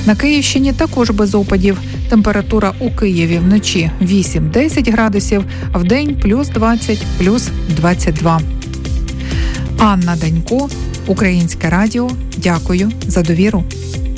На Київщині також без опадів. Температура у Києві вночі 8-10 градусів, а вдень плюс 20, плюс 22. Анна Данько, Українське радіо. Дякую за довіру.